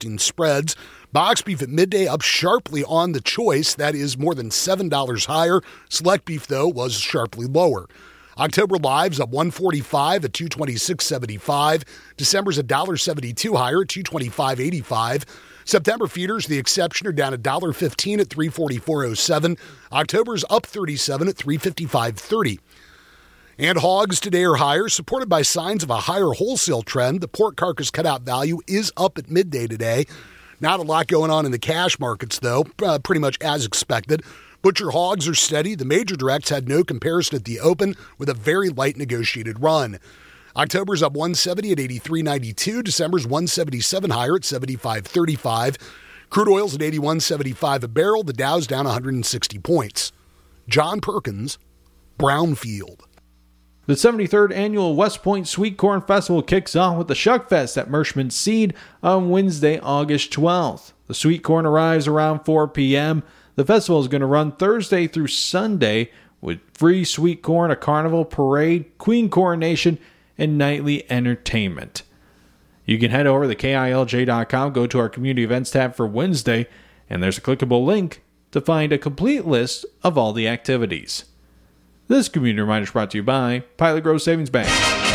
expecting spreads. Box beef at midday up sharply on the choice. That is more than $7 higher. Select beef, though, was sharply lower. October lives up $1.45 at $226.75. December's $1.72 higher at $225.85. September feeders, the exception, are down $1.15 at $344.07. October's up 37 at $355.30. And hogs today are higher, supported by signs of a higher wholesale trend. The pork carcass cutout value is up at midday today. Not a lot going on in the cash markets, though, pretty much as expected. Butcher hogs are steady. The major directs had no comparison at the open, with a very light negotiated run. October's up $1.70 at $83.92. December's $1.77 higher at $75.35. Crude oil's at $81.75 a barrel. The Dow's down 160 points. John Perkins, Brownfield. The 73rd Annual West Point Sweet Corn Festival kicks off with the Shuck Fest at Mershman Seed on Wednesday, August 12th. The sweet corn arrives around 4 p.m. The festival is going to run Thursday through Sunday with free sweet corn, a carnival, parade, queen coronation, and nightly entertainment. You can head over to KILJ.com, go to our community events tab for Wednesday, and there's a clickable link to find a complete list of all the activities. This community reminder is brought to you by Pilot Grove Savings Bank.